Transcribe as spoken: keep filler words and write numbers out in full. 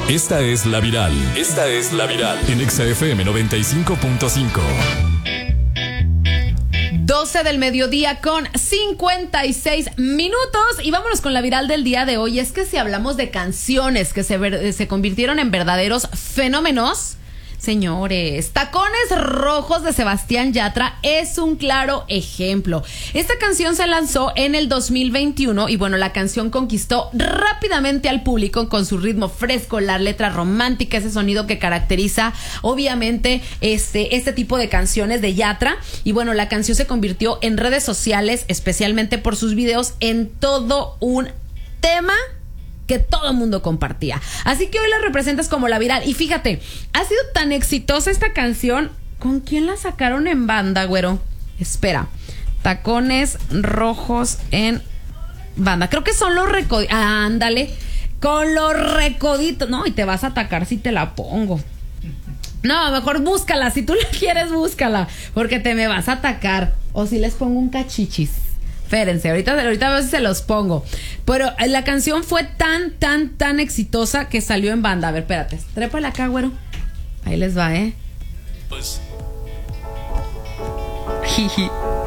Esta es La Viral. Esta es La Viral. En Exa F M noventa y cinco punto cinco. doce del mediodía con cincuenta y seis minutos y vámonos con la viral del día de hoy. Es que si hablamos de canciones que se, ver, se convirtieron en verdaderos fenómenos, señores, Tacones Rojos de Sebastián Yatra es un claro ejemplo. Esta canción se lanzó en el dos mil veintiuno y bueno, la canción conquistó rápidamente al público con su ritmo fresco, la letra romántica, ese sonido que caracteriza obviamente este, este tipo de canciones de Yatra. Y bueno, la canción se convirtió en redes sociales, especialmente por sus videos, en todo un tema que todo el mundo compartía. Así que hoy la representas como la viral. Y fíjate, ha sido tan exitosa esta canción. ¿Con quién la sacaron en banda, güero? Espera. Tacones Rojos en banda. Creo que son los recoditos. Ah, ándale. Con los recoditos. No, y te vas a atacar si te la pongo. No, mejor búscala. Si tú la quieres, búscala. Porque te me vas a atacar. O si les pongo un cachichis. Espérense, ahorita, ahorita a ver si se los pongo. Pero la canción fue tan, tan, tan exitosa que salió en banda. A ver, espérate, trépala acá, güero. Ahí les va, ¿eh? Pues.